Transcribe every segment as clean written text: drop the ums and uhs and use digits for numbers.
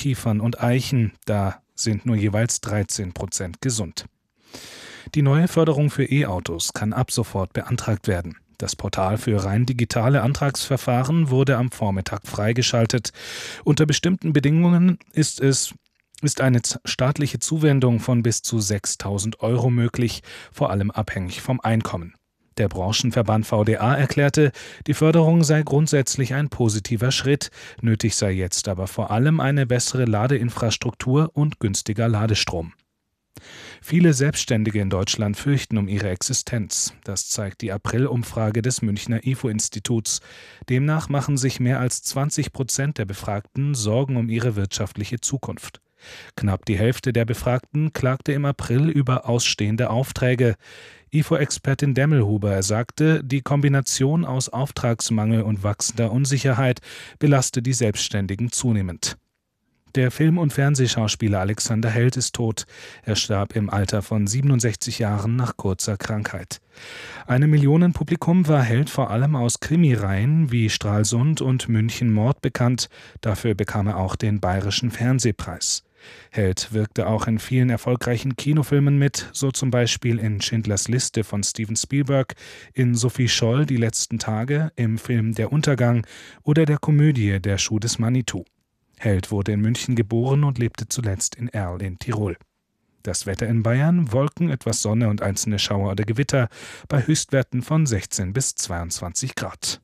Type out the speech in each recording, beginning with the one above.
Kiefern und Eichen. Da sind nur jeweils 13% gesund. Die neue Förderung für E-Autos kann ab sofort beantragt werden. Das Portal für rein digitale Antragsverfahren wurde am Vormittag freigeschaltet. Unter bestimmten Bedingungen ist eine staatliche Zuwendung von bis zu 6.000 € möglich, vor allem abhängig vom Einkommen. Der Branchenverband VDA erklärte, die Förderung sei grundsätzlich ein positiver Schritt, nötig sei jetzt aber vor allem eine bessere Ladeinfrastruktur und günstiger Ladestrom. Viele Selbstständige in Deutschland fürchten um ihre Existenz. Das zeigt die April-Umfrage des Münchner IFO-Instituts. Demnach machen sich mehr als 20% der Befragten Sorgen um ihre wirtschaftliche Zukunft. Knapp die Hälfte der Befragten klagte im April über ausstehende Aufträge. IFO-Expertin Demmelhuber sagte, die Kombination aus Auftragsmangel und wachsender Unsicherheit belaste die Selbstständigen zunehmend. Der Film- und Fernsehschauspieler Alexander Held ist tot. Er starb im Alter von 67 Jahren nach kurzer Krankheit. Einem Millionenpublikum war Held vor allem aus Krimireihen wie Stralsund und München Mord bekannt. Dafür bekam er auch den Bayerischen Fernsehpreis. Held wirkte auch in vielen erfolgreichen Kinofilmen mit, so zum Beispiel in Schindlers Liste von Steven Spielberg, in Sophie Scholl Die letzten Tage, im Film Der Untergang oder der Komödie Der Schuh des Manitou. Held wurde in München geboren und lebte zuletzt in Erl in Tirol. Das Wetter in Bayern: Wolken, etwas Sonne und einzelne Schauer oder Gewitter bei Höchstwerten von 16 bis 22 Grad.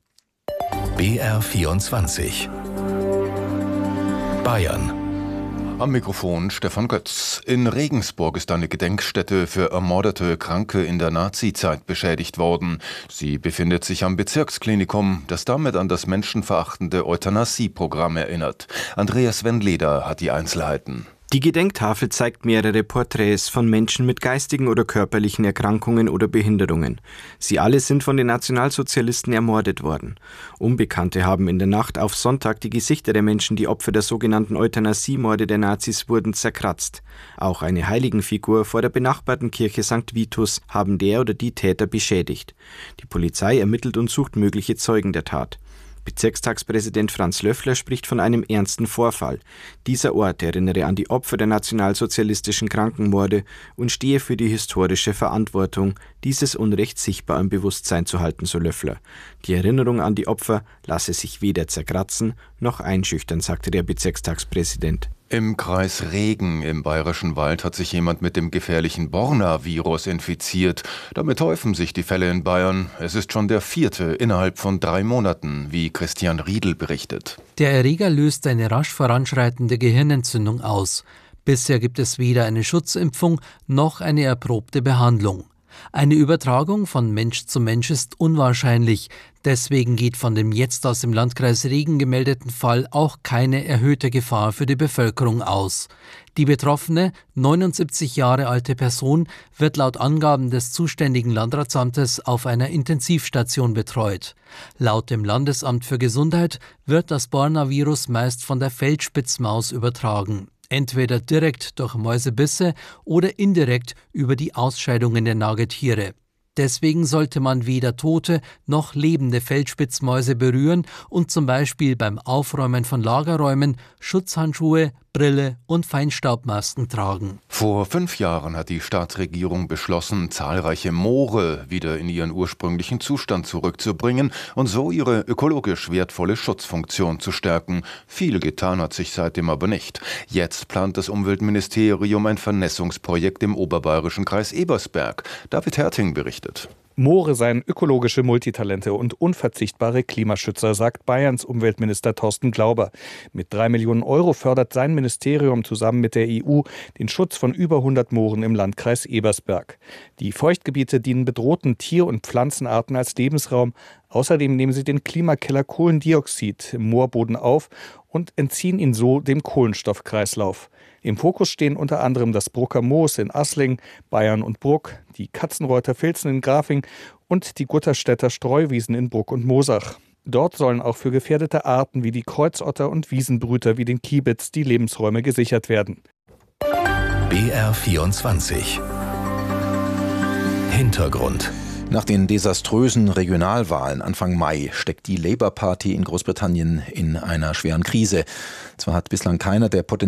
BR24 Bayern. Am Mikrofon Stefan Götz. In Regensburg ist eine Gedenkstätte für ermordete Kranke in der Nazizeit beschädigt worden. Sie befindet sich am Bezirksklinikum, das damit an das menschenverachtende Euthanasie-Programm erinnert. Andreas Wendleder hat die Einzelheiten. Die Gedenktafel zeigt mehrere Porträts von Menschen mit geistigen oder körperlichen Erkrankungen oder Behinderungen. Sie alle sind von den Nationalsozialisten ermordet worden. Unbekannte haben in der Nacht auf Sonntag die Gesichter der Menschen, die Opfer der sogenannten Euthanasiemorde der Nazis wurden, zerkratzt. Auch eine Heiligenfigur vor der benachbarten Kirche St. Vitus haben der oder die Täter beschädigt. Die Polizei ermittelt und sucht mögliche Zeugen der Tat. Bezirkstagspräsident Franz Löffler spricht von einem ernsten Vorfall. Dieser Ort erinnere an die Opfer der nationalsozialistischen Krankenmorde und stehe für die historische Verantwortung, dieses Unrecht sichtbar im Bewusstsein zu halten, so Löffler. Die Erinnerung an die Opfer lasse sich weder zerkratzen noch einschüchtern, sagte der Bezirkstagspräsident. Im Kreis Regen im Bayerischen Wald hat sich jemand mit dem gefährlichen Borna-Virus infiziert. Damit häufen sich die Fälle in Bayern. Es ist schon der 4. innerhalb von 3 Monaten, wie Christian Riedl berichtet. Der Erreger löst eine rasch voranschreitende Gehirnentzündung aus. Bisher gibt es weder eine Schutzimpfung noch eine erprobte Behandlung. Eine Übertragung von Mensch zu Mensch ist unwahrscheinlich. Deswegen geht von dem jetzt aus dem Landkreis Regen gemeldeten Fall auch keine erhöhte Gefahr für die Bevölkerung aus. Die betroffene, 79 Jahre alte Person wird laut Angaben des zuständigen Landratsamtes auf einer Intensivstation betreut. Laut dem Landesamt für Gesundheit wird das Borna-Virus meist von der Feldspitzmaus übertragen. Entweder direkt durch Mäusebisse oder indirekt über die Ausscheidungen der Nagetiere. Deswegen sollte man weder tote noch lebende Feldspitzmäuse berühren und zum Beispiel beim Aufräumen von Lagerräumen Schutzhandschuhe, Brille und Feinstaubmasken tragen. Vor 5 Jahren hat die Staatsregierung beschlossen, zahlreiche Moore wieder in ihren ursprünglichen Zustand zurückzubringen und so ihre ökologisch wertvolle Schutzfunktion zu stärken. Viel getan hat sich seitdem aber nicht. Jetzt plant das Umweltministerium ein Vernässungsprojekt im oberbayerischen Kreis Ebersberg. David Herting berichtet. Moore seien ökologische Multitalente und unverzichtbare Klimaschützer, sagt Bayerns Umweltminister Thorsten Glauber. Mit 3 Millionen € fördert sein Ministerium zusammen mit der EU den Schutz von über 100 Mooren im Landkreis Ebersberg. Die Feuchtgebiete dienen bedrohten Tier- und Pflanzenarten als Lebensraum. Außerdem nehmen sie den Klimakiller Kohlendioxid im Moorboden auf und entziehen ihn so dem Kohlenstoffkreislauf. Im Fokus stehen unter anderem das Brucker Moos in Asling, Bayern und Bruck, die Katzenreuther Filzen in Grafing und die Gutterstädter Streuwiesen in Bruck und Moosach. Dort sollen auch für gefährdete Arten wie die Kreuzotter und Wiesenbrüter wie den Kiebitz die Lebensräume gesichert werden. BR24 Hintergrund. Nach den desaströsen Regionalwahlen Anfang Mai steckt die Labour Party in Großbritannien in einer schweren Krise. Zwar hat bislang keiner der